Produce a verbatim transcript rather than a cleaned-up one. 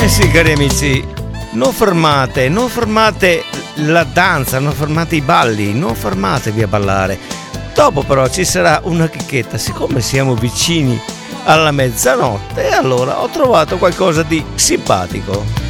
Eh sì, cari amici, non fermate, non fermate la danza, non fermate i balli, non fermatevi a ballare. Dopo però ci sarà una chicchetta, siccome siamo vicini alla mezzanotte, allora ho trovato qualcosa di simpatico.